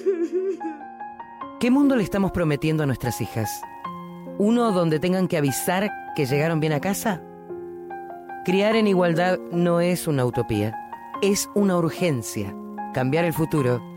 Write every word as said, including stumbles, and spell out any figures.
¿Qué mundo le estamos prometiendo a nuestras hijas? ¿Uno donde tengan que avisar que llegaron bien a casa? Criar en igualdad no es una utopía, es una urgencia. Cambiar el futuro